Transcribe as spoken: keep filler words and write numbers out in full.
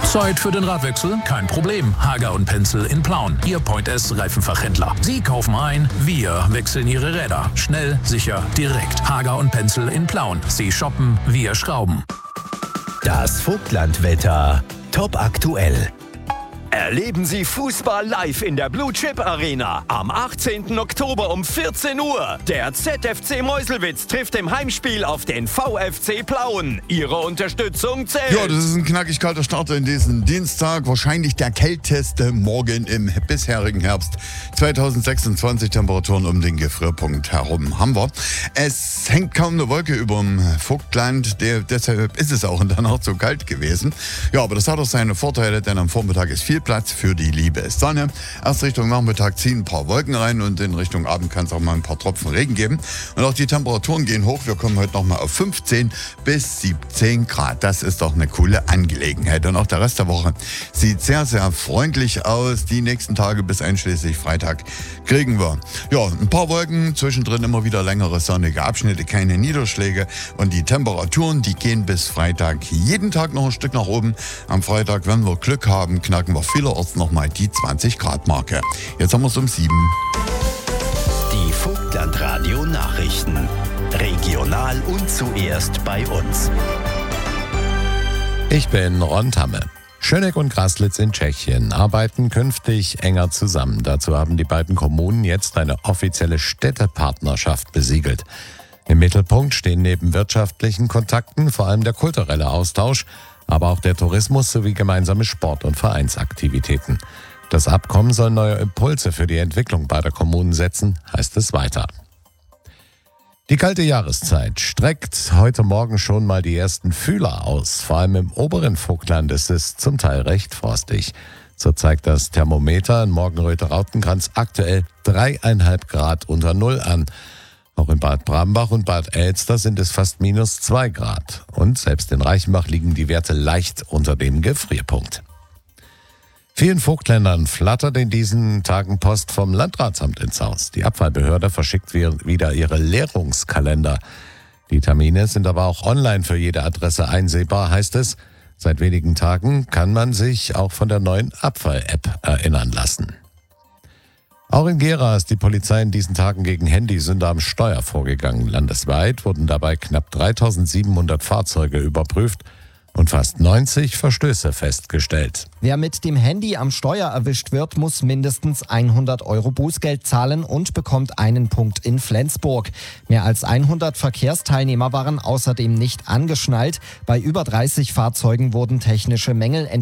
Zeit für den Radwechsel? Kein Problem. Hager und Pencil in Plauen, Ihr Point S Reifenfachhändler. Sie kaufen ein, wir wechseln Ihre Räder. Schnell, sicher, direkt. Hager und Pencil in Plauen. Sie shoppen, wir schrauben. Das Vogtlandwetter. Top aktuell. Erleben Sie Fußball live in der Blue Chip Arena. Am achtzehnten Oktober um vierzehn Uhr. Der Z F C Meuselwitz trifft im Heimspiel auf den V F C Plauen. Ihre Unterstützung zählt. Ja, das ist ein knackig kalter Start in diesen Dienstag. Wahrscheinlich der kälteste Morgen im bisherigen Herbst. zweitausendsechsundzwanzig Temperaturen um den Gefrierpunkt herum haben wir. Es hängt kaum eine Wolke über dem Vogtland. Der, deshalb ist es auch in der Nacht so kalt gewesen. Ja, aber das hat auch seine Vorteile, denn am Vormittag ist viel Platz für die liebe Sonne. Erst Richtung Nachmittag ziehen ein paar Wolken rein und in Richtung Abend kann es auch mal ein paar Tropfen Regen geben. Und auch die Temperaturen gehen hoch. Wir kommen heute nochmal auf fünfzehn bis siebzehn Grad. Das ist doch eine coole Angelegenheit. Und auch der Rest der Woche sieht sehr, sehr freundlich aus. Die nächsten Tage bis einschließlich Freitag kriegen wir ja ein paar Wolken, zwischendrin immer wieder längere sonnige Abschnitte, keine Niederschläge. Und die Temperaturen, die gehen bis Freitag jeden Tag noch ein Stück nach oben. Am Freitag, wenn wir Glück haben, knacken wir vielerorts nochmal die zwanzig Grad Marke. Jetzt haben wir es um sieben. Die Vogtlandradio Nachrichten. Regional und zuerst bei uns. Ich bin Ron Tamme. Schöneck und Graslitz in Tschechien arbeiten künftig enger zusammen. Dazu haben die beiden Kommunen jetzt eine offizielle Städtepartnerschaft besiegelt. Im Mittelpunkt stehen neben wirtschaftlichen Kontakten vor allem der kulturelle Austausch, aber auch der Tourismus sowie gemeinsame Sport- und Vereinsaktivitäten. Das Abkommen soll neue Impulse für die Entwicklung beider Kommunen setzen, heißt es weiter. Die kalte Jahreszeit streckt heute Morgen schon mal die ersten Fühler aus. Vor allem im oberen Vogtland ist es zum Teil recht frostig. So zeigt das Thermometer in Morgenröther-Rautenkranz aktuell dreieinhalb Grad unter Null an. Auch in Bad Brambach und Bad Elster sind es fast minus zwei Grad. Und selbst in Reichenbach liegen die Werte leicht unter dem Gefrierpunkt. Vielen Vogtländern flattert in diesen Tagen Post vom Landratsamt ins Haus. Die Abfallbehörde verschickt wieder ihre Leerungskalender. Die Termine sind aber auch online für jede Adresse einsehbar, heißt es. Seit wenigen Tagen kann man sich auch von der neuen Abfall-App erinnern lassen. Auch in Gera ist die Polizei in diesen Tagen gegen Handysünder am Steuer vorgegangen. Landesweit wurden dabei knapp dreitausendsiebenhundert Fahrzeuge überprüft und fast neunzig Verstöße festgestellt. Wer mit dem Handy am Steuer erwischt wird, muss mindestens hundert Euro Bußgeld zahlen und bekommt einen Punkt in Flensburg. Mehr als hundert Verkehrsteilnehmer waren außerdem nicht angeschnallt. Bei über dreißig Fahrzeugen wurden technische Mängel entdeckt.